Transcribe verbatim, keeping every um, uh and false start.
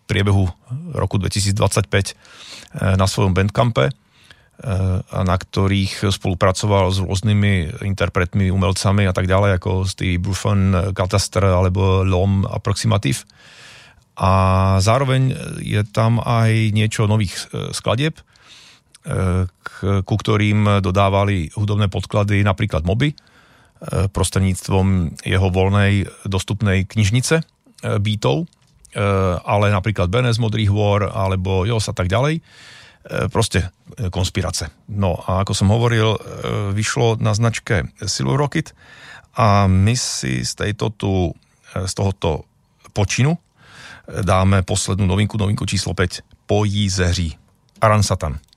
priebehu roku dvetisícdvadsaťpäť na svojom Bandcampe, na ktorých spolupracoval s rôznymi interpretmi, umelcami a tak ďalej, ako Steve Buffon, Catastrophe alebo L'Homme Approximatif. A zároveň je tam aj niečo nových skladieb, ku ktorým dodávali hudobné podklady napríklad Moby prostredníctvom jeho voľnej dostupnej knižnice beatov, ale napríklad Benes Modrých hôr alebo Jos a tak ďalej. Proste konspirace. No a ako som hovoril, vyšlo na značke Silver Rocket a my si z tejto tu, z tohoto počinu dáme poslednú novinku, novinku číslo päť. Pojí ze hří. Aran Satan.